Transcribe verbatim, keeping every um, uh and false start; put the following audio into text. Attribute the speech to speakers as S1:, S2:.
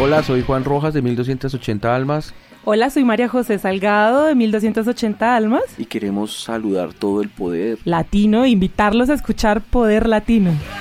S1: Hola, soy Juan Rojas de mil doscientas ochenta Almas.
S2: Hola, soy María José Salgado de mil doscientas ochenta Almas.
S3: Y queremos saludar todo el poder
S2: latino e invitarlos a escuchar Poder Latino.